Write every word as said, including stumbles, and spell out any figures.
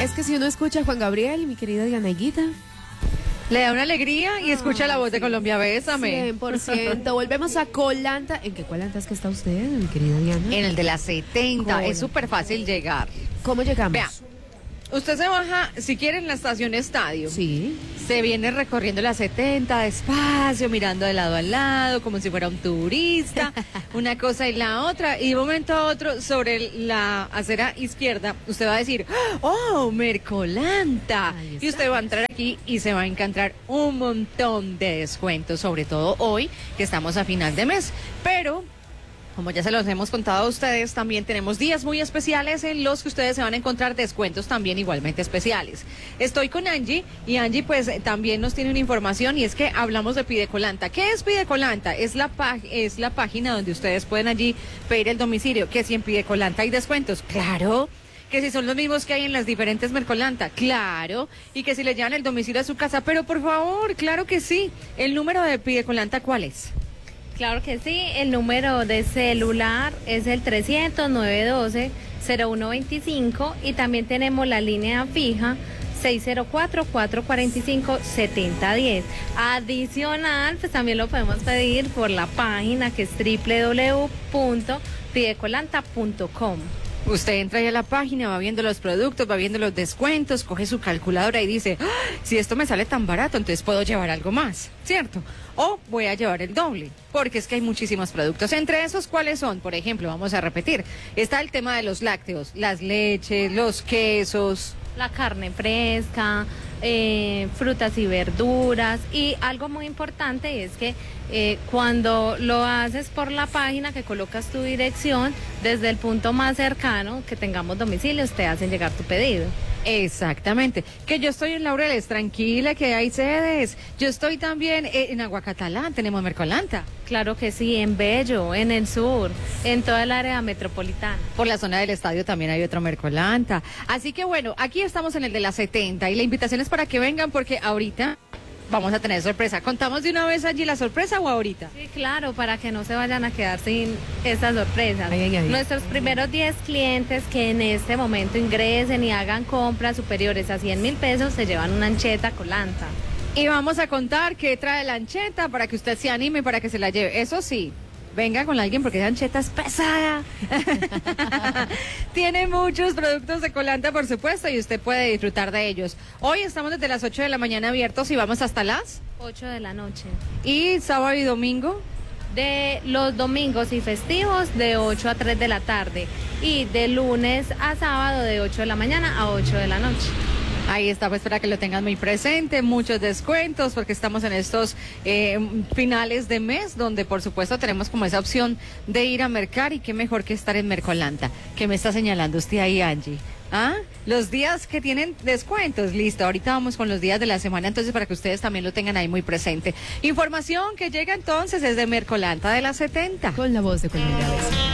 Es que si uno escucha a Juan Gabriel, mi querida Dianaguita, le da una alegría y escucha la voz de Colombia, bésame. cien por ciento. Volvemos a Colanta. ¿En qué Colanta es que está usted, mi querida Diana? En el de las setenta, Colanta. es súper fácil llegar. ¿Cómo llegamos? Vea, usted se baja, si quiere, en la estación Estadio. Sí. Se viene recorriendo la setenta despacio, mirando de lado a lado, como si fuera un turista, una cosa y la otra, y de un momento a otro, sobre la acera izquierda, usted va a decir, ¡oh, Mercolanta! Y usted va a entrar aquí y se va a encontrar un montón de descuentos, sobre todo hoy, que estamos a final de mes. Pero como ya se los hemos contado a ustedes, también tenemos días muy especiales en los que ustedes se van a encontrar descuentos también igualmente especiales. Estoy con Angie y Angie pues también nos tiene una información y es que hablamos de Pidecolanta. ¿Qué es Pidecolanta? Es la, es la página donde ustedes pueden allí pedir el domicilio. ¿Que si en Pidecolanta hay descuentos? ¡Claro! Que si son los mismos que hay en las diferentes Mercolanta, claro, y que si le llevan el domicilio a su casa, pero por favor, claro que sí. ¿El número de Pidecolanta cuál es? Claro que sí, el número de celular es el trescientos, novecientos doce, cero uno veinticinco y también tenemos la línea fija seis cero cuatro, cuatro cuatro cinco, siete cero uno cero. Adicional, pues también lo podemos pedir por la página que es doble u doble u doble u punto pidecolanta punto com. Usted entra ahí a la página, va viendo los productos, va viendo los descuentos, coge su calculadora y dice, ¡ah! Si esto me sale tan barato, entonces puedo llevar algo más, ¿cierto? O voy a llevar el doble, porque es que hay muchísimos productos. Entre esos, ¿cuáles son? Por ejemplo, vamos a repetir, está el tema de los lácteos, las leches, los quesos, la carne fresca, eh, frutas y verduras, y algo muy importante es que eh, cuando lo haces por la página, que colocas tu dirección, desde el punto más cercano que tengamos domicilios, te hacen llegar tu pedido. Exactamente, que yo estoy en Laureles, tranquila que hay sedes, yo estoy también en Aguacatalá, tenemos Mercolanta. Claro que sí, en Bello, en el sur, en toda el área metropolitana. Por la zona del estadio también hay otro Mercolanta, así que bueno, aquí estamos en el de la setenta y la invitación es para que vengan porque ahorita vamos a tener sorpresa. ¿Contamos de una vez allí la sorpresa o ahorita? Sí, claro, para que no se vayan a quedar sin estas sorpresas. Ay, ay, ay. Nuestros primeros diez clientes que en este momento ingresen y hagan compras superiores a cien mil pesos se llevan una ancheta Colanta. Y vamos a contar qué trae la ancheta para que usted se anime, para que se la lleve. Eso sí, venga con alguien porque esa ancheta es pesada. Tiene muchos productos de Colanta, por supuesto, y usted puede disfrutar de ellos. Hoy estamos desde las ocho de la mañana abiertos y vamos hasta las ocho de la noche. ¿Y sábado y domingo? De los domingos y festivos de ocho a tres de la tarde y de lunes a sábado de ocho de la mañana a ocho de la noche. Ahí está, pues para que lo tengan muy presente, muchos descuentos, porque estamos en estos eh, finales de mes, donde por supuesto tenemos como esa opción de ir a mercar, y qué mejor que estar en Mercolanta. ¿Qué me está señalando usted ahí, Angie? ¿Ah? Los días que tienen descuentos, listo, ahorita vamos con los días de la semana, entonces para que ustedes también lo tengan ahí muy presente. Información que llega entonces desde Mercolanta de la setenta. Con la voz de Colombia.